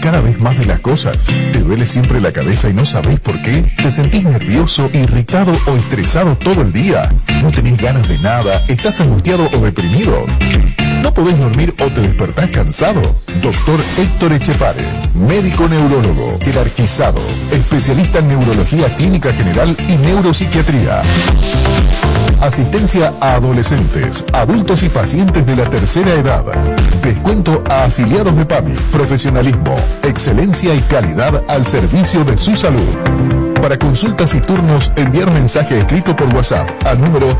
cada vez más de las cosas? ¿Te duele siempre la cabeza y no sabés por qué? ¿Te sentís nervioso, irritado o estresado todo el día? ¿No tenés ganas de nada? ¿Estás angustiado o deprimido? ¿No podés dormir o te despertás cansado? Doctor Héctor Echepare, médico neurólogo, jerarquizado, especialista en neurología clínica general y neuropsiquiatría. Asistencia a adolescentes, adultos y pacientes de la tercera edad. Descuento a afiliados de PAMI. Profesionalismo, excelencia y calidad al servicio de su salud. Para consultas y turnos, enviar mensaje escrito por WhatsApp al número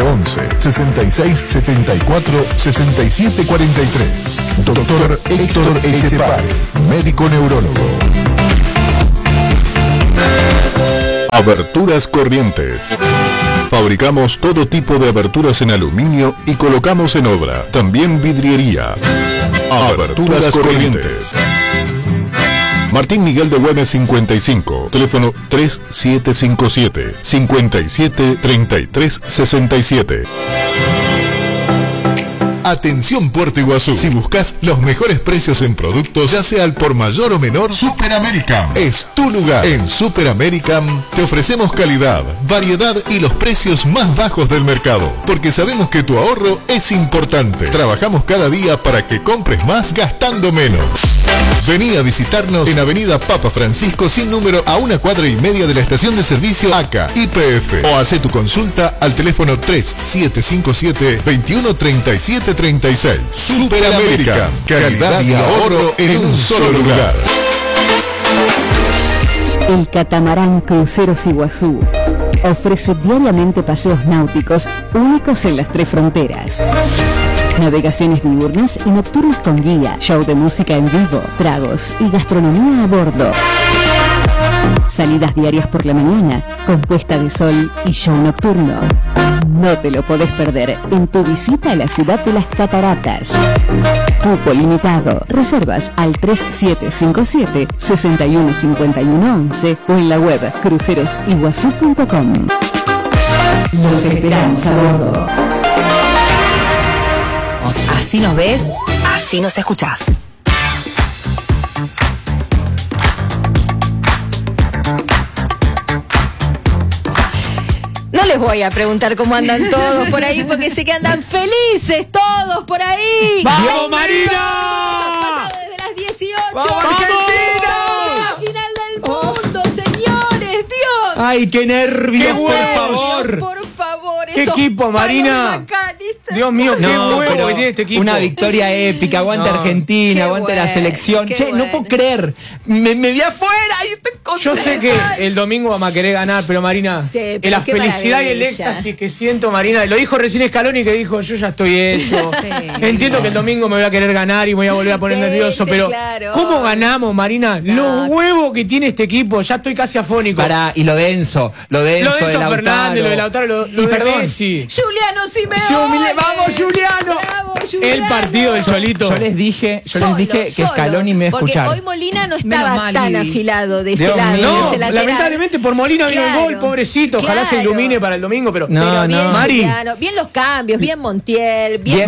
911-6674-6743. Doctor Héctor Echepare, médico neurólogo. Aberturas Corrientes. Fabricamos todo tipo de aberturas en aluminio y colocamos en obra. También vidriería. Aberturas Corrientes. Martín Miguel de Güemes 55, teléfono 3757-573367. Atención Puerto Iguazú, si buscas los mejores precios en productos, ya sea al por mayor o menor, Super American es tu lugar. En Super American te ofrecemos calidad, variedad y los precios más bajos del mercado, porque sabemos que tu ahorro es importante. Trabajamos cada día para que compres más gastando menos. Vení a visitarnos en Avenida Papa Francisco sin número a 1,5 cuadras de la estación de servicio ACA YPF, o hace tu consulta al teléfono 3757-213736. Super American, calidad y ahorro en un solo lugar. El catamarán Cruceros Iguazú ofrece diariamente paseos náuticos únicos en las 3 fronteras. Navegaciones diurnas y nocturnas con guía, show de música en vivo, tragos y gastronomía a bordo. Salidas diarias por la mañana, con puesta de sol y show nocturno. No te lo podés perder en tu visita a la ciudad de las Cataratas. Cupo limitado. Reservas al 3757-615111 o en la web crucerosiguazú.com. Los esperamos a bordo. Así nos ves, así nos escuchás. No les voy a preguntar cómo andan todos por ahí, porque sé que andan felices todos por ahí. ¡Vamos, Marina! Desde las 18. ¡Vamos, Argentina! La final del mundo, señores, Dios. ¡Ay, qué nervios, por favor! Por favor, ¿Qué equipo, Marina? Dios mío, qué huevo que tiene este equipo. Una victoria épica, aguante Argentina, aguante la selección. Che, no puedo creer, me vi afuera y estoy contento. Yo sé que el domingo vamos a querer ganar, pero Marina, pero la felicidad y el éxtasis que siento, Marina, lo dijo recién Scaloni, que dijo, yo ya estoy hecho. Entiendo que el domingo me voy a querer ganar y me voy a volver a poner nervioso, pero claro. ¿cómo ganamos, Marina? Los huevos que tiene este equipo, ya estoy casi afónico. Y lo de Enzo de Lautaro. Fernández, lo de Lautaro, lo de Messi. Juliano Simeone. ¡Vamos, Juliano! ¡Bravo, Juliano! El partido del Cholito. Yo les dije que Scaloni me iba a escuchar. Porque hoy Molina no estaba tan afilado de ese lado. No, de ese lateral. lamentablemente por Molina vino el gol, pobrecito. Ojalá se ilumine para el domingo, pero bien, Mari. Juliano, bien los cambios, bien Montiel, bien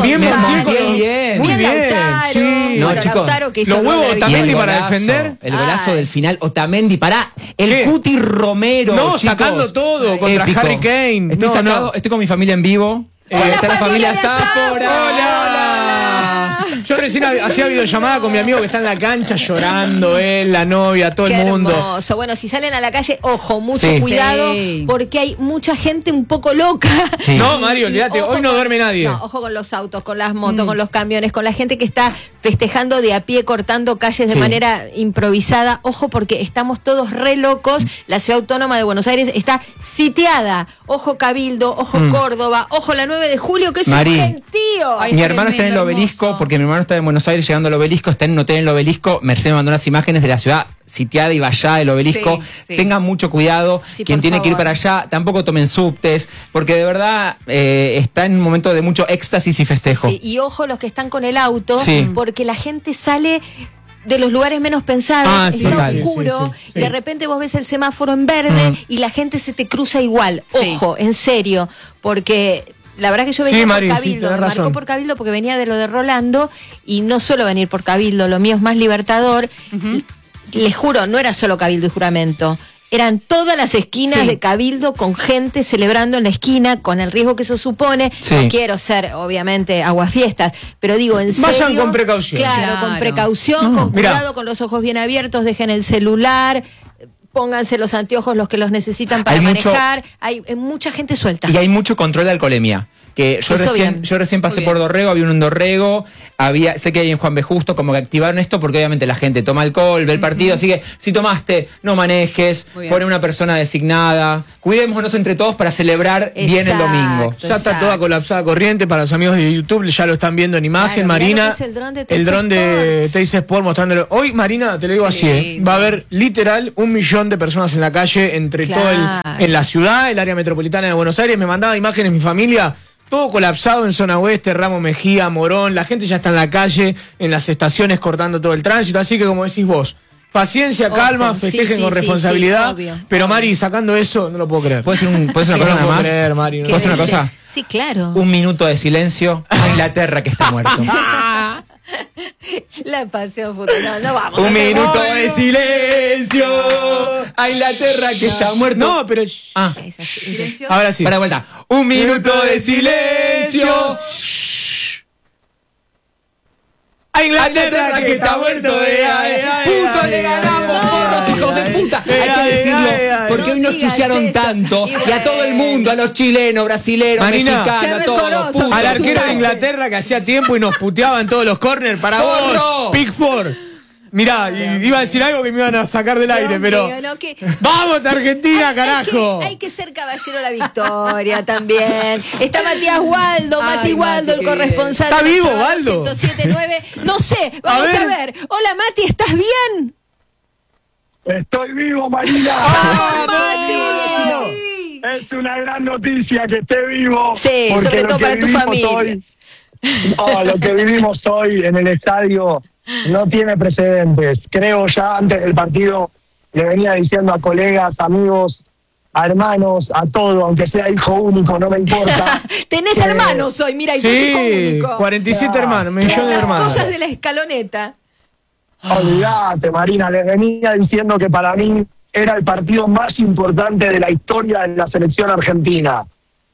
muy bien. Lautaro, Sí. No, chicos, Lautaro que hizo los huevos Otamendi para golazo, defender. El golazo del final, Otamendi para el Cuti Romero. No, chicos, sacando todo contra épico. Harry Kane. Estoy con mi familia en vivo. Está la familia Záfora. Hola. Yo recién hacía videollamada con mi amigo que está en la cancha llorando, él, la novia, todo el mundo. Hermoso. Bueno, si salen a la calle, ojo, mucho Sí. cuidado, porque hay mucha gente un poco loca. Sí. No, Mario, olvídate, hoy no duerme nadie. No, ojo con los autos, con las motos, con los camiones, con la gente que está festejando de a pie, cortando calles de manera improvisada. Ojo, porque estamos todos re locos. La Ciudad Autónoma de Buenos Aires está sitiada. Ojo Cabildo, ojo Córdoba, ojo la 9 de julio, que es un gentío. Ay, Mi hermano está en el obelisco, hermoso. porque mi hermano está en Buenos Aires llegando al obelisco, está en un hotel en el obelisco. Mercedes me mandó unas imágenes de la ciudad sitiada y vallada del obelisco. Sí. Tengan mucho cuidado. Sí, Quien por tiene que ir favor. para allá, tampoco tomen subtes, porque de verdad está en un momento de mucho éxtasis y festejo. Sí, y ojo los que están con el auto, Sí. porque la gente sale de los lugares menos pensados, Sí, está sí, oscuro, sí. y de repente vos ves el semáforo en verde y la gente se te cruza igual. Sí. Ojo, en serio, porque La verdad que yo venía Mari, por Cabildo, me marcó por Cabildo porque venía de lo de Rolando, y no suelo venir por Cabildo, lo mío es más libertador. Les juro, no era solo Cabildo y Juramento. Eran todas las esquinas de Cabildo con gente celebrando en la esquina, con el riesgo que eso supone. No quiero ser, obviamente, aguafiestas, pero digo, en serio. Vayan con precaución. Claro, con precaución, con cuidado, con los ojos bien abiertos, dejen el celular, pónganse los anteojos los que los necesitan para manejar. Hay mucha gente suelta. Y hay mucho control de alcoholemia. Que yo recién pasé por Dorrego, había uno en Dorrego, sé que hay en Juan B. Justo, como que activaron esto porque obviamente la gente toma alcohol, ve el partido, así que si tomaste, no manejes, pone una persona designada, cuidémonos entre todos para celebrar bien el domingo. Ya está toda colapsada corriente, para los amigos de YouTube ya lo están viendo en imagen, Marina. El dron de Teis Sport mostrándolo. Hoy, Marina, te lo digo así, va a haber literal 1 millón de personas en la calle, entre en la ciudad, el área metropolitana de Buenos Aires. Me mandaba imágenes mi familia. Todo colapsado en zona oeste, Ramos Mejía, Morón, la gente ya está en la calle, en las estaciones cortando todo el tránsito, así que como decís vos, paciencia, calma, festejen con responsabilidad, pero Mari, sacando eso, no lo puedo creer. ¿Puede ser una cosa nada más? Mari, ¿Puede ser una cosa? Sí, claro. 1 minuto de silencio a Inglaterra que está muerto. La pasión futuro. No vamos. 1 minuto de silencio a Inglaterra que está muerto. No, pero. ¿Silencio? Ahora sí. Para vuelta. 1 minuto de silencio. A Inglaterra que está muerto. Puto, le ganamos, porros, hijos de puta. Hay que decirlo, porque hoy nos chusearon tanto. Y a todo el mundo, a los chilenos, brasileños, mexicanos, a todos los putos. Al arquero de Inglaterra que hacía tiempo y nos puteaban todos los corners. Para vos, Pickford. Mirá, iba a decir algo que me iban a sacar del aire, pero. ¡Vamos, Argentina, carajo! Hay que ser caballero de la victoria también. Está Matías Waldo, Mati Waldo, el corresponsal. ¿Está vivo, Waldo? 107.9. No sé, vamos a ver. Hola, Mati, ¿estás bien? Estoy vivo, Marina. ¡Mati! Es una gran noticia que esté vivo. Sí, sobre todo para tu familia. Lo que vivimos hoy en el estadio no tiene precedentes. Creo ya antes del partido le venía diciendo a colegas, amigos, a hermanos, a todo, aunque sea hijo único, no me importa. Tenés hermanos hoy, mira, y sos hijo único. 47 hermanos, millones de hermanos. Las cosas de la escaloneta. Olvídate, Marina, les venía diciendo que para mí era el partido más importante de la historia de la selección argentina.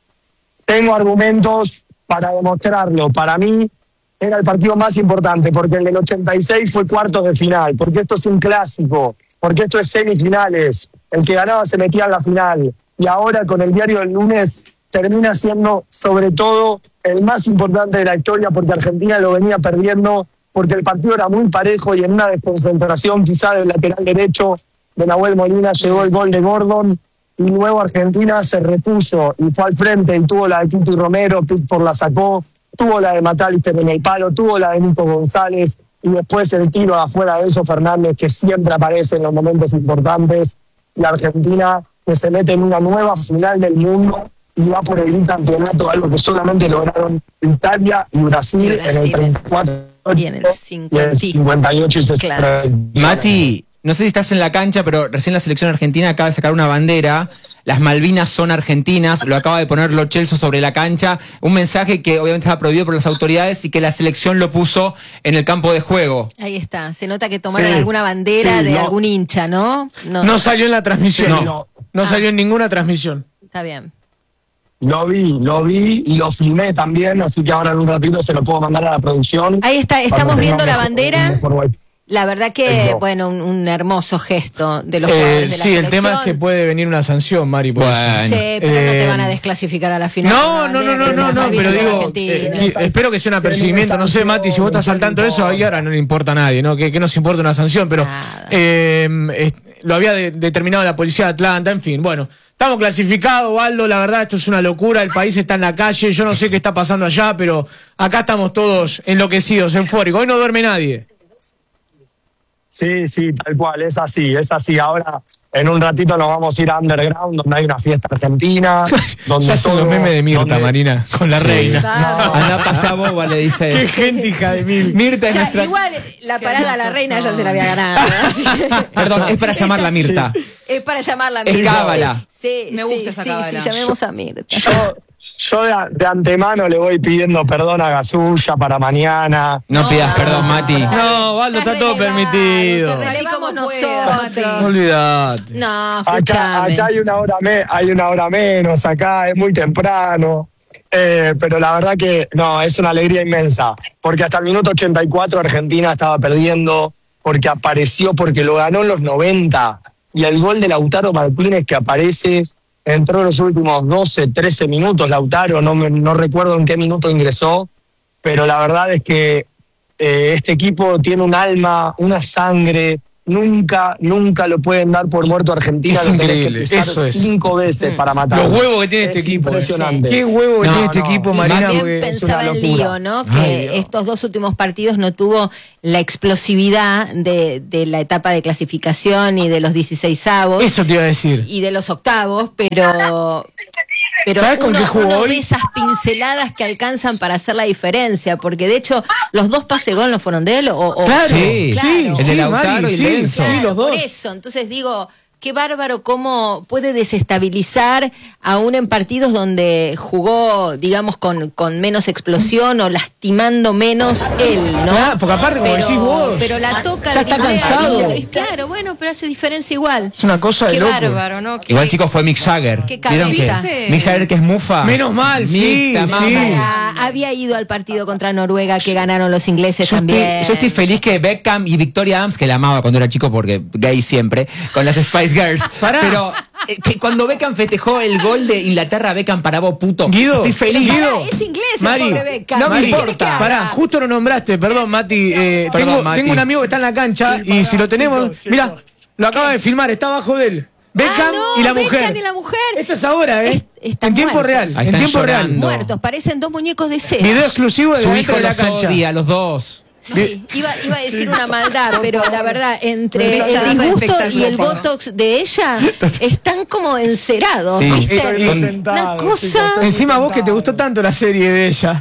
Tengo argumentos para demostrarlo. Para mí era el partido más importante, porque el del 86 fue cuartos de final, porque esto es un clásico, porque esto es semifinales, el que ganaba se metía en la final, y ahora con el diario del lunes termina siendo sobre todo el más importante de la historia, porque Argentina lo venía perdiendo, porque el partido era muy parejo y en una desconcentración quizá del lateral derecho de Nahuel Molina llegó el gol de Gordon, y luego Argentina se repuso y fue al frente y tuvo la de Tuti Romero, Pickford la sacó, tuvo la de McAllister en el palo, tuvo la de Nico González y después el tiro afuera de Enzo Fernández, que siempre aparece en los momentos importantes. La Argentina que se mete en una nueva final del mundo y va por el bicampeonato, algo que solamente lograron Italia y Brasil en el 34 y en el 58 y 60. Claro. Mati, no sé si estás en la cancha, pero recién la selección argentina acaba de sacar una bandera. Las Malvinas son argentinas, lo acaba de poner Lo Celso sobre la cancha. Un mensaje que obviamente estaba prohibido por las autoridades y que la selección lo puso en el campo de juego. Ahí está, se nota que tomaron alguna bandera de algún hincha, ¿no? No salió en la transmisión. No salió en ninguna transmisión. Está bien. Lo vi y lo filmé también, así que ahora en un ratito se lo puedo mandar a la producción. Ahí está, estamos viendo la bandera. La verdad que, bueno, un hermoso gesto de los jugadores de la selección. El tema es que puede venir una sanción, Mari. Bueno. Sí, pero no te van a desclasificar a la final. No, pero digo, espero que sea un apercibimiento. No sé, Mati, si vos estás al tanto de eso, ahí ahora no le importa a nadie, ¿no? Que nos importa una sanción, pero lo había determinado la policía de Atlanta, en fin, bueno. Estamos clasificados, Waldo, la verdad esto es una locura, el país está en la calle, yo no sé qué está pasando allá, pero acá estamos todos enloquecidos, eufóricos, hoy no duerme nadie. Sí, tal cual, es así. Ahora, en un ratito nos vamos a ir a Underground, donde hay una fiesta argentina. Donde ya son los memes de Mirta, Marina, con la reina. Anda para allá, boba, le dice. Qué gente, hija de mil. Mirta es nuestra... Igual, la parada a la reina ya se la había ganado. Perdón, es para llamarla Mirta. Es para llamarla Mirta. Es cábala. Sí, me gusta esa cábala. Sí, llamemos a Mirta. Yo de antemano le voy pidiendo perdón a Gasulla para mañana. No pidas perdón, Mati. No, Waldo, está todo permitido. Salí como nosotros. No olvidate. No, Acá escuchame. hay una hora menos, acá es muy temprano. Pero la verdad que no, es una alegría inmensa. Porque hasta el minuto 84 Argentina estaba perdiendo, porque apareció, porque lo ganó en los 90. Y el gol de Lautaro Martínez que aparece, entró en los últimos 12, 13 minutos Lautaro, no recuerdo en qué minuto ingresó, pero la verdad es que este equipo tiene un alma, una sangre. Nunca lo pueden dar por muerto a Argentina. Es increíble, eso es. 5 veces para matar. Los huevos que tiene este equipo. Impresionante. Qué huevo que tiene este equipo, Marina. También pensaba en Lío, ¿no? Que estos 2 últimos partidos no tuvo la explosividad de la etapa de clasificación y de los 16avos. Eso te iba a decir. Y de los octavos, pero ¿sabes con qué jugó uno hoy? ve esas pinceladas que alcanzan para hacer la diferencia, porque de hecho los 2 pases gol no fueron de él Claro, sí, claro. el de Lautaro Mari, y el de Enzo. sí, los dos. Por eso, entonces digo, qué bárbaro cómo puede desestabilizar aún en partidos donde jugó, digamos, con menos explosión o lastimando menos él, ¿no? Claro, porque aparte, como decís vos, pero la toca, ya está driblea, cansado. y claro, bueno, pero hace diferencia igual. Es una cosa de Qué loco. bárbaro, ¿no? Qué- Igual, chicos, fue Mick Jagger. Qué ¿Vieron cabeza. que Mick Jagger, que es mufa? Menos mal, sí, sí. Había ido al partido contra Noruega que ganaron los ingleses Yo también. estoy feliz que Beckham y Victoria Adams, que la amaba cuando era chico porque gay siempre, con las Spice Girls. Pero que cuando Beckham festejó el gol de Inglaterra, Beckham para vos, puto. Guido, estoy feliz. Guido. Es inglés el Mari, pobre Beckham. no me ¿Qué importa. querés que haga? Pará, justo lo nombraste, perdón, Mati. Perdón, Mati. Tengo un amigo que está en la cancha y si lo tenemos, chicos. mira, lo acaba de filmar, está abajo de él. Beckham no, y la Beckham mujer. y la mujer. Esto es ahora, Está en tiempo muerto. real. Ahí En están tiempo real. llorando. Muertos, parecen 2 muñecos de cera. Video exclusivo de Su dentro hijo de la los cancha. odia, los dos. Sí, iba a decir una maldad, pero la verdad, entre Pero ya el dando disgusto y espectáculo, el Pablo. botox de ella, están como encerados, Sí. ¿viste? Estoy Una contentado, cosa... Encima vos que te gustó tanto la serie de ella.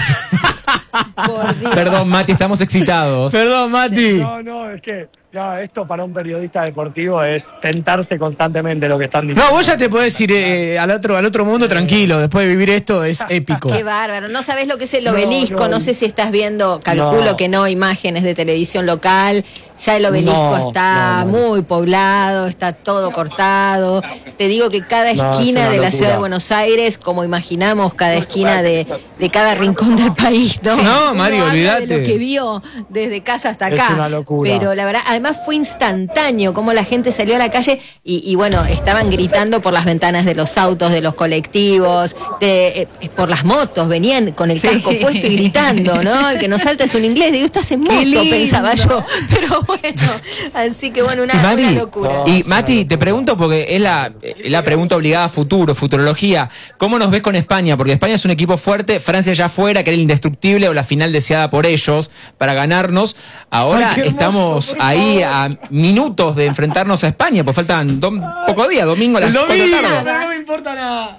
Por Dios. Perdón, Mati, estamos excitados. Perdón, Mati. No, es que esto para un periodista deportivo es tentarse constantemente lo que están diciendo. No, vos ya te podés ir al otro mundo tranquilo. Después de vivir esto es épico. Qué bárbaro, no sabés lo que es el obelisco, no sé si estás viendo, calculo que no, imágenes de televisión local, ya el obelisco está muy poblado, está todo cortado, te digo que cada esquina es una de la locura. ciudad de Buenos Aires, como imaginamos cada esquina de cada rincón del país, ¿no? No, Uno Mario, habla olvídate. de lo que vio desde casa hasta acá, Es una locura. pero la verdad, además fue instantáneo, como la gente salió a la calle y bueno, estaban gritando por las ventanas de los autos, de los colectivos, por las motos, venían con el casco puesto y gritando, ¿no? El que nos salta es un inglés, digo, estás en moto, pensaba yo, pero bueno, así que bueno, una locura. Y Mati, te pregunto porque es la pregunta obligada a futuro, futurología. ¿Cómo nos ves con España? Porque España es un equipo fuerte, Francia ya fuera, que era el indestructible o la final deseada por ellos para ganarnos. Ahora Ay, qué hermoso, estamos por ahí favor. a minutos de enfrentarnos a España, pues faltan pocos días, domingo a las El 4 de la domingo, tarde. pero no me importa nada.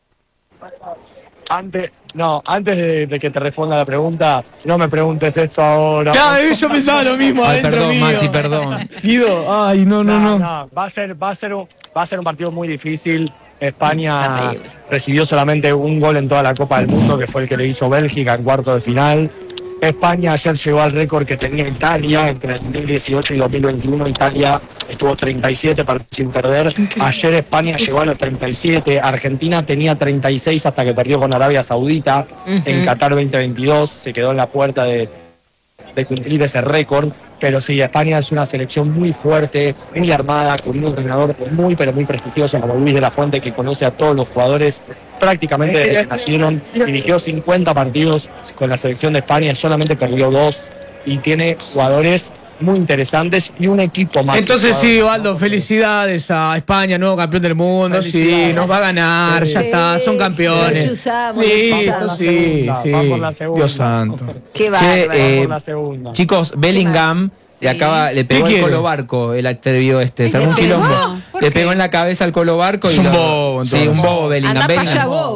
Antes de que te responda la pregunta, no me preguntes esto ahora. Ya, yo pensaba lo mismo Ay, adentro perdón, mío. Mati, perdón. Guido, ay, no. Va a ser un partido muy difícil. España recibió solamente un gol en toda la Copa del Mundo, que fue el que le hizo Bélgica en cuarto de final. España ayer llegó al récord que tenía Italia entre 2018 y 2021. Italia estuvo 37 partidos sin perder. Ayer España llegó a los 37. Argentina tenía 36 hasta que perdió con Arabia Saudita en Qatar 2022. Se quedó en la puerta de cumplir ese récord. Pero sí, España es una selección muy fuerte, muy armada, con un entrenador muy, pero muy prestigioso como Luis de la Fuente, que conoce a todos los jugadores prácticamente desde que nacieron. Dirigió 50 partidos con la selección de España, solamente perdió 2 y tiene jugadores muy interesantes y un equipo más. Entonces sí, Waldo, felicidades a España, nuevo campeón del mundo. Sí, Felicidades. nos va a ganar, ya Sí, está, son campeones. lo chuzamos, Listo, lo sí, Va por la segunda. Dios santo. Qué Che, bárbaro. Por la segunda. Chicos, Bellingham le pegó ¿Qué el quiere? Colo Barco, el atrevido este, se ¿Le armó un pegó? quilombo. ¿Por Le qué? pegó en la cabeza al Colo Barco. Es y un lo- bobo, Sí, entonces. un bobo Bellingham. Anda para allá, Bellingham. bobo.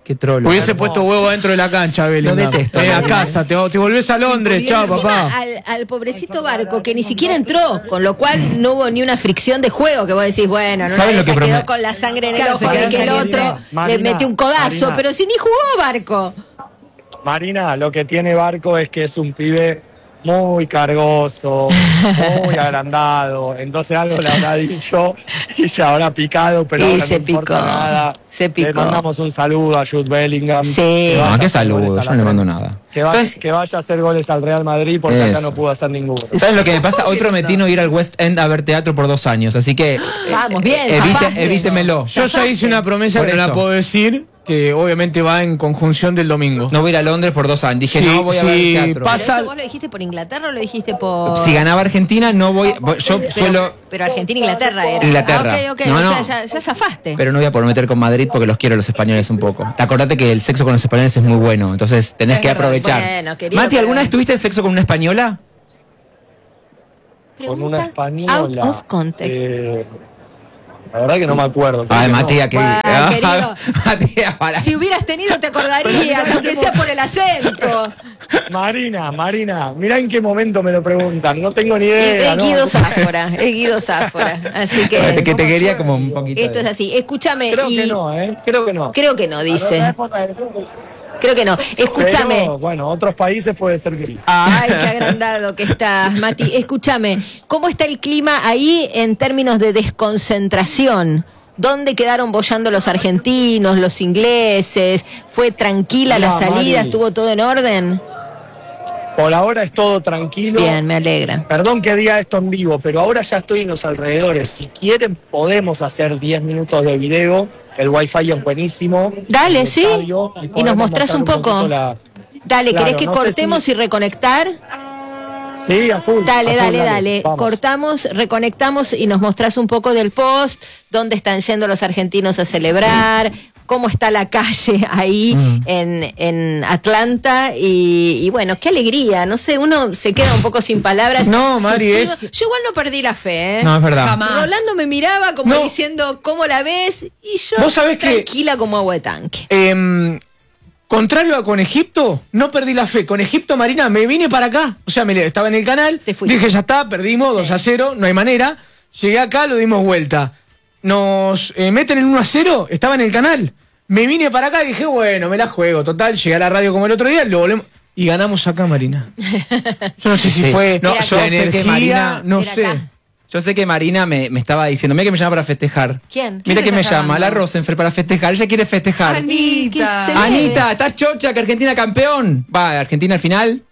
Qué trolo. Hubiese puesto huevo dentro de la cancha, Bellingham. Lo detesto. A casa, te volvés a Londres, chao, papá. Al pobrecito Barco, que ni siquiera entró, con lo cual no hubo ni una fricción de juego, que vos decís, bueno, no ¿sabes lo que quedó con la sangre en el ojo de que el otro le metió un codazo, pero si ni jugó Barco. Marina, lo que tiene Barco es que es un pibe muy cargoso, muy agrandado, entonces algo le habrá dicho y se habrá picado, pero Y ahora se no importa picó, nada. se picó. Le mandamos un saludo a Jude Bellingham. Sí. No, qué saludo, yo no le mando nada. Que vaya a hacer goles al Real Madrid porque acá no pudo hacer ninguno. ¿Sabes lo que me pasa? Hoy prometí no ir al West End a ver teatro por 2 años, así que Vamos, bien, evítemelo. Yo ya hice una promesa Por que no eso. la puedo decir, que obviamente va en conjunción del domingo. No voy a ir a Londres por 2 años. Dije, Sí, no voy a ver sí, teatro. ¿Pero eso vos lo dijiste por Inglaterra o lo dijiste por...? Si ganaba Argentina, no voy. Yo suelo. Pero Argentina-Inglaterra era. Inglaterra. Ah, ok, No, o no. sea, ya zafaste. Pero no voy a por meter con Madrid porque los quiero a los españoles un poco. Te acordate que el sexo con los españoles es muy bueno, entonces tenés Es que verdad. aprovechar. Bueno, querido, Mati, pero- ¿alguna vez tuviste sexo con una española? Con una española. Out of context. La verdad que no me acuerdo. Ay, Creo que Matías, que. Bueno, querido. Matías, para. Si hubieras tenido te acordarías, aunque sea por el acento. no. Marina, mirá en qué momento me lo preguntan. No tengo ni idea. Es ¿no? Guido Sáfora, es Guido Sáfora. Así Que que te quería como un poquito. esto es así. Escúchame. Creo y... que no, Creo que no. Creo que no, dice. Creo que no. Escúchame. Pero, bueno, otros países puede ser que sí. Ay, qué agrandado que estás, Mati. Escúchame, ¿cómo está el clima ahí en términos de desconcentración? ¿Dónde quedaron boyando los argentinos, los ingleses? ¿Fue tranquila la Mira, salida? Mari. ¿Estuvo todo en orden? Por ahora es todo tranquilo. Bien, me alegra. Perdón que diga esto en vivo, pero ahora ya estoy en los alrededores. Si quieren, podemos hacer 10 minutos de video. El wifi es buenísimo. Dale, El sí. estadio, Y nos podemos mostrás un mostrar poco. poquito la- Dale, Claro, ¿querés que no sé cortemos si- y reconectar? Sí, a full. Dale, a full, dale. Vamos. Cortamos, reconectamos y nos mostrás un poco del post, dónde están yendo los argentinos a celebrar, cómo está la calle ahí en Atlanta y bueno, qué alegría, no sé, uno se queda un poco sin palabras. No, Mari, Sufrido. Yo igual no perdí la fe, ¿eh? No, es verdad. Jamás. Rolando me miraba como No. diciendo, ¿cómo la ves? Y yo Vos sabés que- tranquila como agua de tanque. Contrario a con Egipto, no perdí la fe. Con Egipto, Marina, me vine para acá. O sea, estaba en el canal, Te fuiste. dije, ya está, perdimos, 2-0, no hay manera. Llegué acá, lo dimos vuelta. Nos meten en 1-0, estaba en el canal. Me vine para acá y dije, bueno, me la juego. Total, llegué a la radio como el otro día, lo volvemos. Y ganamos acá, Marina. Yo no sé si Sí. fue No, Era yo acá. sé que energía, Marina. no Era sé. acá. Yo sé que Marina me estaba diciendo, mira que me llama para festejar. ¿Quién? Mira ¿Quién que te me está llama, la llamando? Rosenfer para festejar. Ella quiere festejar. Anita. Anita, ¿estás chocha que Argentina campeón? Va, Argentina al final.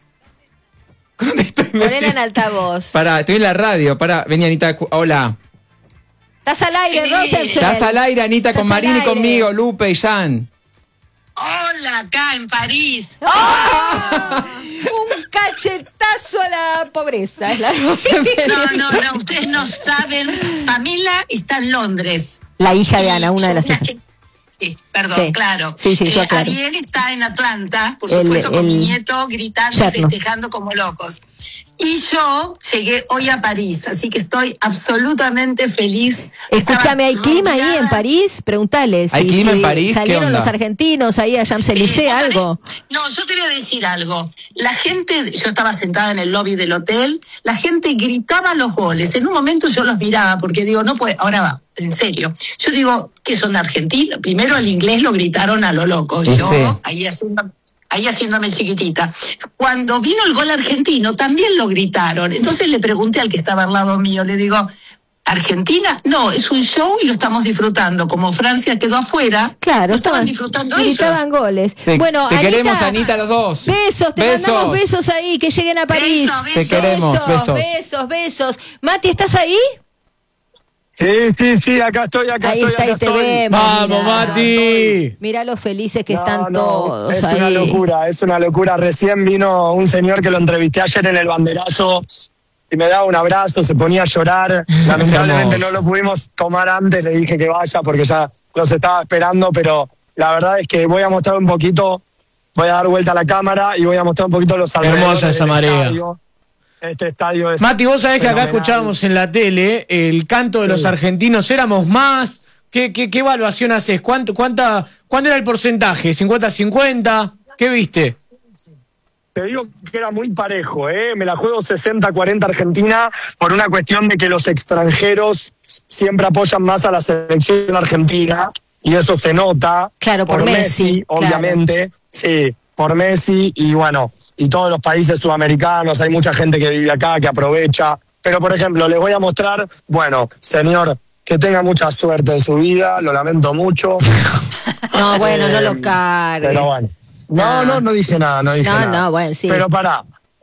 ¿Dónde estoy Ponela metido? en altavoz. Pará, estoy en la radio. Pará, vení Anita, hola. Estás al aire, Sí. Rosenfeld. Estás al aire, Anita, con Estás al Marina y aire. conmigo, Lupe y Jan. Hola, acá en París. ¡Ah! Un cachetazo a la pobreza. Es la Rosenfeld. No, ustedes no saben. Pamela está en Londres. La hija de Ana, una de las hijas. Sí, perdón, Sí. claro. Sí, yo aclaro. Ariel está en Atlanta, por El- supuesto, con el mi nieto gritando, yerno. festejando como locos. Y yo llegué hoy a París, así que estoy absolutamente feliz. Escúchame, ¿hay Estaba clima ahí en rodeada. París? Preguntale. ¿Hay clima en París? ¿Qué ¿Salieron onda? los argentinos ahí a Champs-Élysées, ¿Vos sabés? algo? No, yo te voy a decir algo. La gente, yo estaba sentada en el lobby del hotel, la gente gritaba los goles. En un momento yo los miraba porque digo, no puede, ahora va, en serio. Yo digo, que son argentinos. Primero el inglés lo gritaron a lo loco. Sí, Yo, sí. ahí haciéndome chiquitita. Cuando vino el gol argentino, también lo gritaron. Entonces le pregunté al que estaba al lado mío, le digo, ¿Argentina? No, es un show y lo estamos disfrutando. Como Francia quedó afuera, Claro, lo estaban disfrutando ellos. gritaban goles. Te, Bueno, te Anita, queremos, Anita, los dos. Besos, te mandamos besos ahí, que lleguen a París. Besos, Te queremos, besos. besos. Mati, ¿estás ahí? Sí, acá estoy, Ahí está, ahí te vemos. ¡Vamos, mirá. Mati! Mirá lo felices que No, están no, todos es ahí. es una locura. Recién vino un señor que lo entrevisté ayer en el banderazo y me daba un abrazo, se ponía a llorar. Lamentablemente no lo pudimos tomar antes, le dije que vaya porque ya los estaba esperando, pero la verdad es que voy a mostrar un poquito, voy a dar vuelta a la cámara y voy a mostrar un poquito los alrededores Hermosa esa del marea. estadio. Este estadio es Mati, vos sabés que acá fenomenal. escuchábamos en la tele el canto de los argentinos, éramos más, ¿Qué evaluación haces? ¿Cuánto era el porcentaje? ¿50-50? ¿Qué viste? Te digo que era muy parejo, me la juego 60-40 Argentina por una cuestión de que los extranjeros siempre apoyan más a la selección argentina y eso se nota. Claro, por Messi, obviamente, sí, por Messi y bueno, y todos los países sudamericanos, hay mucha gente que vive acá, que aprovecha. Pero por ejemplo, les voy a mostrar, bueno, señor, que tenga mucha suerte en su vida, lo lamento mucho. No, bueno, no lo cargues. Pero bueno. No dije nada, nada. No, bueno, sí. Pero pará.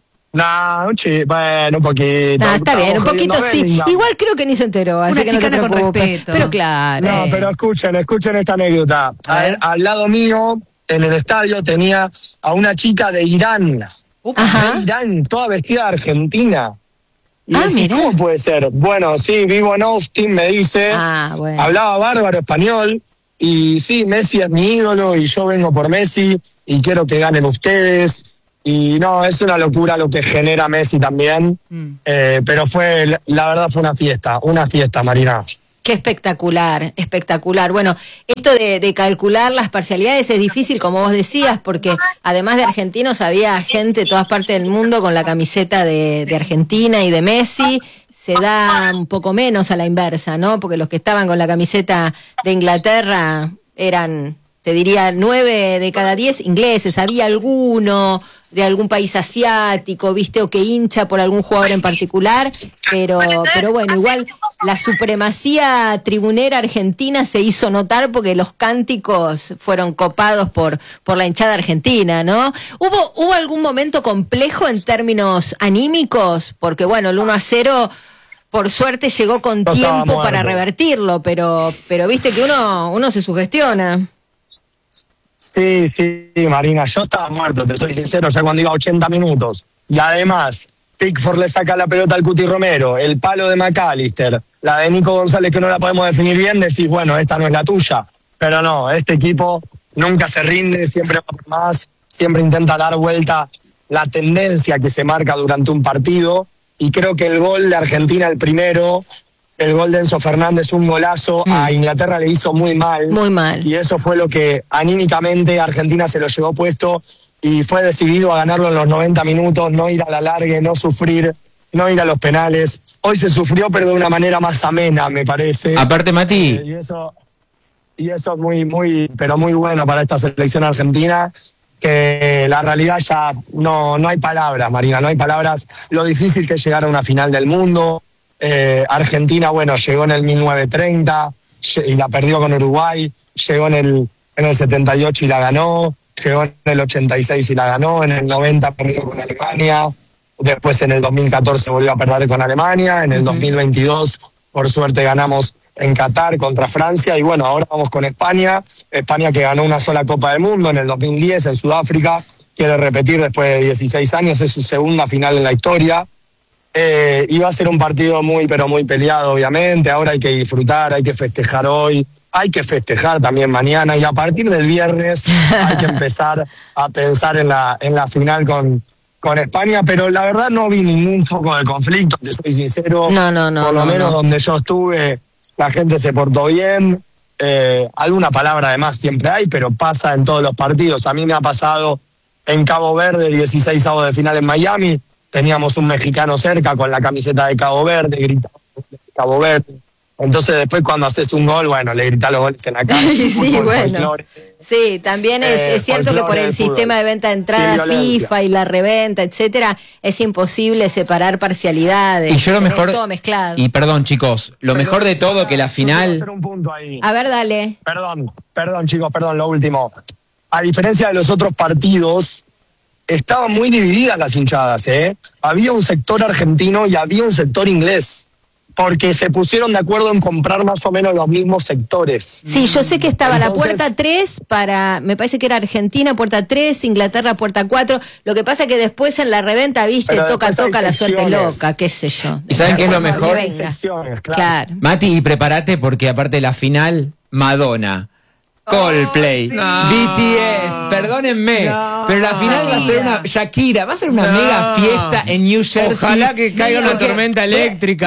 Bueno, un poquito. Está bien, un poquito sí. Igual creo que ni se enteró. Así Una que chicana no te con preocupes. respeto. Pero claro. No, pero escuchen esta anécdota. Al lado mío, en el estadio, tenía a una chica de Irán. Ajá. De Irán, toda vestida de Argentina. Y decís, mirá. ¿cómo puede ser? Bueno, sí, vivo en Austin, me dice. Bueno. Hablaba bárbaro español. Y sí, Messi es mi ídolo y yo vengo por Messi y quiero que ganen ustedes. Y no, es una locura lo que genera Messi también. Pero la verdad fue una fiesta, Marina. Qué espectacular, espectacular. Bueno, esto de calcular las parcialidades es difícil, como vos decías, porque además de argentinos había gente de todas partes del mundo con la camiseta de Argentina y de Messi. Se da un poco menos a la inversa, ¿no? Porque los que estaban con la camiseta de Inglaterra eran, te diría, 9 de cada 10 ingleses. Había alguno de algún país asiático, ¿viste? O que hincha por algún jugador en particular. Pero bueno, igual la supremacía tribunera argentina se hizo notar porque los cánticos fueron copados por la hinchada argentina, ¿no? ¿Hubo algún momento complejo en términos anímicos? Porque bueno, el 1-0... por suerte llegó con tiempo para revertirlo, pero viste que uno se sugestiona. Sí, Marina, yo estaba muerto, te soy sincero, ya cuando iba a 80 minutos. Y además, Pickford le saca la pelota al Cuti Romero, el palo de McAllister, la de Nico González que no la podemos definir bien, decís, bueno, esta no es la tuya. Pero no, este equipo nunca se rinde, siempre va por más, siempre intenta dar vuelta la tendencia que se marca durante un partido. Y creo que el gol de Argentina, el primero, el gol de Enzo Fernández, un golazo, a Inglaterra le hizo muy mal. Muy mal. Y eso fue lo que anímicamente Argentina se lo llevó puesto y fue decidido a ganarlo en los 90 minutos, no ir a la largue, no sufrir, no ir a los penales. Hoy se sufrió, pero de una manera más amena, me parece. Aparte, Mati. Y eso es muy bueno para esta selección argentina, que la realidad ya no hay palabras, Marina, no hay palabras. Lo difícil que es llegar a una final del mundo. Argentina, bueno, llegó en el 1930 y la perdió con Uruguay, llegó en el 78 y la ganó, llegó en el 86 y la ganó, en el 90 perdió con Alemania, después en el 2014 volvió a perder con Alemania, en el 2022 por suerte ganamos en Qatar contra Francia y bueno, ahora vamos con España que ganó una sola Copa del Mundo en el 2010 en Sudáfrica, quiere repetir después de 16 años, es su segunda final en la historia. Iba a ser un partido pero muy peleado, obviamente. Ahora hay que disfrutar, hay que festejar hoy, hay que festejar también mañana y a partir del viernes hay que empezar a pensar en la final con España, pero la verdad no vi ningún foco de conflicto, te soy sincero. No. Por lo menos donde yo estuve, la gente se portó bien. Alguna palabra además siempre hay, pero pasa en todos los partidos. A mí me ha pasado en Cabo Verde, 16avos de final en Miami. Teníamos un mexicano cerca con la camiseta de Cabo Verde, gritaba Cabo Verde. Entonces después cuando haces un gol, bueno, le gritás los goles en la cara. Sí, bueno. Folclore. Sí, también es cierto que por el sistema de venta de entradas FIFA y la reventa, etcétera, es imposible separar parcialidades. Y yo lo mejor, todo mezclado. Y perdón, chicos, lo mejor de todo que la final. Hacer un punto ahí. A ver, dale. Perdón, chicos, lo último. A diferencia de los otros partidos, estaban muy divididas las hinchadas, ¿eh? Había un sector argentino y había un sector inglés, porque se pusieron de acuerdo en comprar más o menos los mismos sectores. Sí, yo sé que estaba la puerta 3 me parece que era Argentina, puerta 3, Inglaterra, puerta 4. Lo que pasa es que después en la reventa, viste, toca la suerte loca, qué sé yo. ¿Y saben qué es lo mejor? Claro. Mati, y prepárate porque aparte de la final, Madonna, Coldplay, sí. BTS, perdónenme, pero la final va a ser una Shakira, va a ser una mega fiesta en New Jersey. Ojalá que caiga una tormenta eléctrica.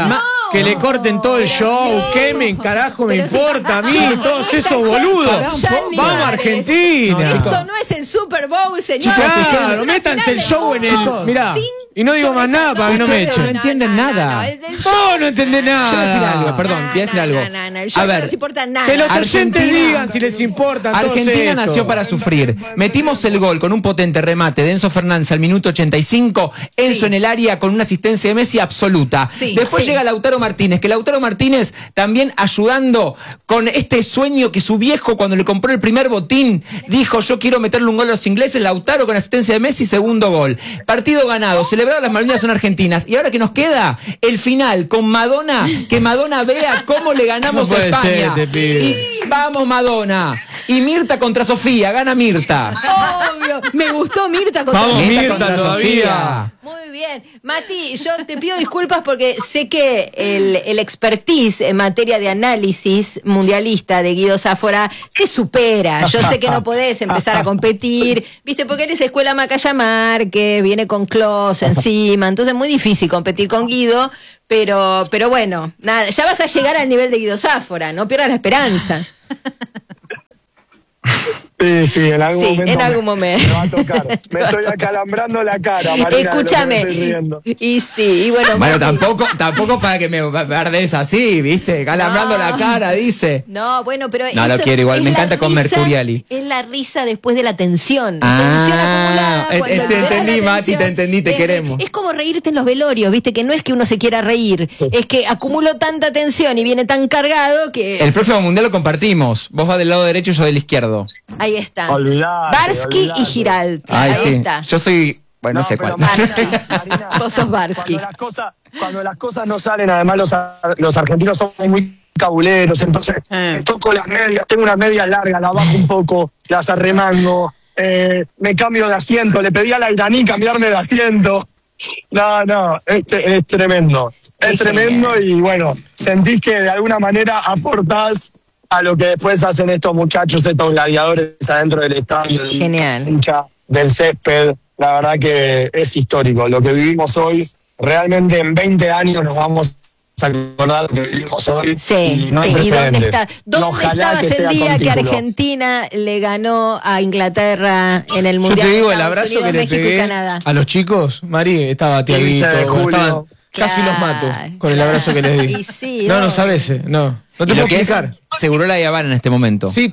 Que le corten todo el show, quemen, carajo, me importa a mí, todos esos boludos. Vamos a Argentina. Esto no es el Super Bowl, señor. Claro, métanse el show en el... Mirá. Y no digo más nada para que no me echen. No entienden nada. No entendés nada. Yo voy a decir algo, perdón, voy a decir algo. A ver, no les importa nada. Que los oyentes digan si les importa. Argentina nació para sufrir. Metimos el gol con un potente remate de Enzo Fernández al minuto 85. Enzo en el área con una asistencia de Messi absoluta. Después llega Lautaro Martínez, que Lautaro Martínez también ayudando con este sueño que su viejo cuando le compró el primer botín dijo: yo quiero meterle un gol a los ingleses. Lautaro con asistencia de Messi, segundo gol. Partido ganado. Las Malvinas son argentinas. Y ahora que nos queda el final con Madonna, que Madonna vea cómo le ganamos a España. Y vamos Madonna. Y Mirta contra Sofía, gana Mirta. Obvio. Me gustó Mirta contra Vamos, Sofía. Mirta todavía. Muy bien. Mati, yo te pido disculpas porque sé que el expertise en materia de análisis mundialista de Guido Sáfora te supera. Yo sé que no podés empezar a competir, ¿viste? Porque eres escuela Macaya Márquez, viene con Clos encima, entonces es muy difícil competir con Guido, pero bueno, nada, ya vas a llegar al nivel de Guido Sáfora, no pierdas la esperanza. Sí, en algún momento. Me va a tocar. Me estoy acalambrando la cara, Marina. Escúchame. Y sí, y bueno. Bueno, tampoco para que me ardes así, ¿viste? Calambrando la cara, dice. No, bueno, pero no lo quiero igual, me encanta con Mercuriali. Es la risa después de la tensión. Tensión acumulada. Te entendí, Mati, te entendí, te queremos. Es como reírte en los velorios, ¿viste? Que no es que uno se quiera reír, es que acumulo tanta tensión y viene tan cargado que... El próximo mundial lo compartimos. Vos vas del lado derecho y yo del izquierdo. Ahí está. Olvidate, Barsky y Giralt. Ahí sí. Está. Yo soy... Bueno, no sé cuál. Marina, vos sos Barsky. Cuando las cosas no salen, además los argentinos son muy cabuleros, entonces toco las medias, tengo unas medias largas, las bajo un poco, las arremango, me cambio de asiento, le pedí a la iraní cambiarme de asiento. No, es tremendo. Es tremendo genial. Y bueno, sentís que de alguna manera aportás a lo que después hacen estos muchachos, estos gladiadores adentro del estadio. Genial. Del césped. La verdad que es histórico. Lo que vivimos hoy, realmente en 20 años nos vamos a acordar lo que vivimos hoy. Sí, no sí. ¿Y dónde estabas el día que Argentina le ganó a Inglaterra en el Mundial? Yo te digo, el Estados abrazo Unidos, que le México pegué y Canadá. a los chicos, Mari, estaba Tiaguito, estaban... Casi los mato con el abrazo que les di. Sí, no sabes, no te puedo explicar. Segurola y Habana en este momento. Sí,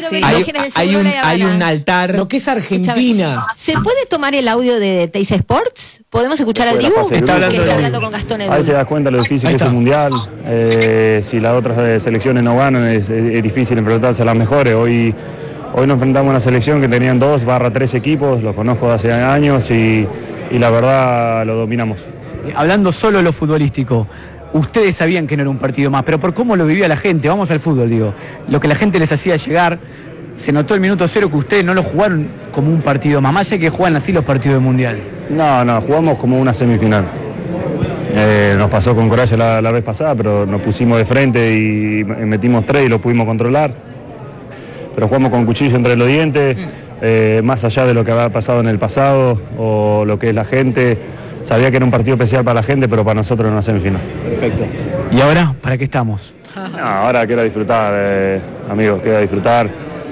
hay un altar. Lo que es Argentina. ¿Se puede tomar el audio de Teis Sports? ¿Podemos escuchar al Dibu? Está hablando con Gastón Edul. Ahí te das cuenta lo difícil que es el Mundial. Si las otras selecciones no ganan, es difícil enfrentarse a las mejores. Hoy nos enfrentamos a una selección que tenían 2/3 equipos, los conozco de hace años y la verdad lo dominamos. Hablando solo de lo futbolístico, ustedes sabían que no era un partido más, pero por cómo lo vivía la gente, vamos al fútbol, digo, lo que la gente les hacía llegar, se notó el minuto cero que ustedes no lo jugaron como un partido más allá que juegan así los partidos del Mundial. No, jugamos como una semifinal. Nos pasó con Croacia la vez pasada, pero nos pusimos de frente y metimos 3 y lo pudimos controlar. Pero jugamos con cuchillo entre los dientes, más allá de lo que había pasado en el pasado o lo que es la gente. Sabía que era un partido especial para la gente, pero para nosotros era una semifinal. Perfecto. ¿Y ahora para qué estamos? No, ahora queda disfrutar, amigos, queda disfrutar.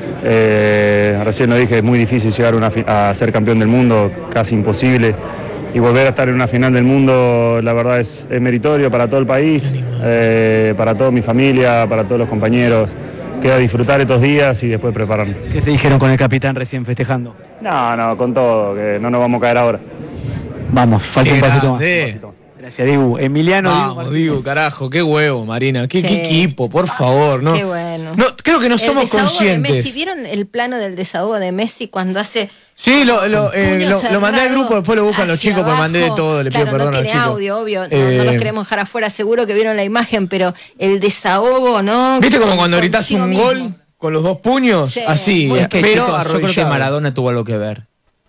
Recién lo dije, es muy difícil llegar a ser campeón del mundo, casi imposible. Y volver a estar en una final del mundo, la verdad es meritorio para todo el país, para toda mi familia, para todos los compañeros. Queda disfrutar estos días y después prepararnos. ¿Qué se dijeron con el capitán recién festejando? No, con todo, que no nos vamos a caer ahora. Vamos, falta un pasito más. Gracias, Dibu. Emiliano. Vamos, Dibu, carajo, qué huevo, Marina. Qué equipo, por favor, ¿no? Qué bueno. No, creo que no somos conscientes. De Messi. ¿Vieron el plano del desahogo de Messi cuando hace... Sí, lo mandé al grupo, después lo buscan los chicos, pues mandé de todo, le pido perdón a los chicos. No tiene audio, obvio, no los queremos dejar afuera, seguro que vieron la imagen, pero el desahogo, ¿no? ¿Viste como cuando gritas un gol con los 2 puños? Sí, así, es que, pero chicos, yo creo que Maradona tuvo algo que ver.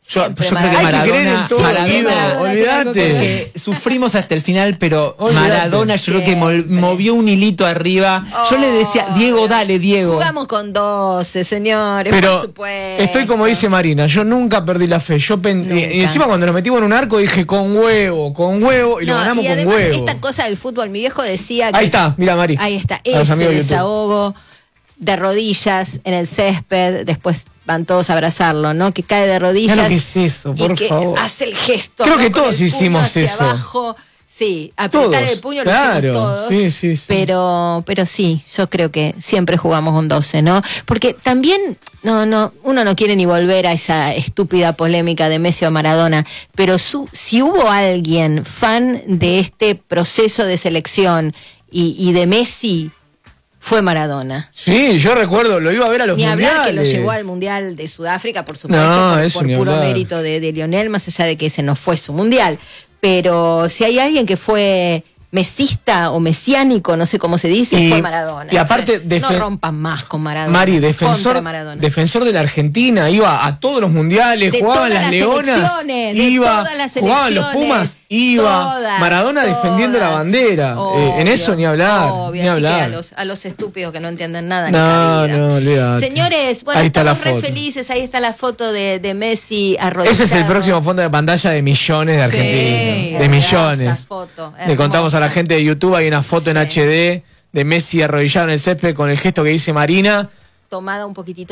Yo creo que Maradona, olvídate. Porque sufrimos hasta el final, pero Maradona yo creo que movió un hilito arriba. Yo le decía, Diego, dale, Diego. Jugamos con 12, señores, pero por supuesto. Estoy como dice Marina, yo nunca perdí la fe. Y encima cuando nos metimos en un arco dije con huevo, y lo ganamos con huevo. Esta cosa del fútbol, mi viejo decía que... Ahí está, mira Mari. Ahí está, ese desahogo de rodillas en el césped, después van todos a abrazarlo, ¿no? Que cae de rodillas. Claro que es eso, por favor. Hace el gesto. Creo que todos hicimos eso. Abajo. Sí, apretar el puño lo hicimos todos. Sí. Pero sí, yo creo que siempre jugamos un 12, ¿no? Porque también, uno no quiere ni volver a esa estúpida polémica de Messi o Maradona, pero si hubo alguien fan de este proceso de selección y de Messi, fue Maradona. Sí, yo recuerdo, lo iba a ver a los mundiales. Ni hablar que lo llevó al Mundial de Sudáfrica, por supuesto, por puro mérito de Lionel, más allá de que ese no fue su Mundial. Pero si hay alguien que fue mesista o mesiánico, no sé cómo se dice, fue Maradona. Y aparte, no rompan más con Maradona. Mari, defensor de la Argentina, iba a todos los mundiales, jugaban las Leonas, jugaban los Pumas, Maradona defendiendo la bandera. En eso ni hablar. Ni hablar. Así que a los estúpidos que no entienden nada. No, olvídate. Señores, bueno, estamos re felices. Ahí está la foto de Messi arrodillado. Ese es el próximo fondo de pantalla de millones de argentinos. De millones. Le contamos a la gente de YouTube, hay una foto en HD de Messi arrodillado en el césped con el gesto que dice Marina. Tomada un poquitito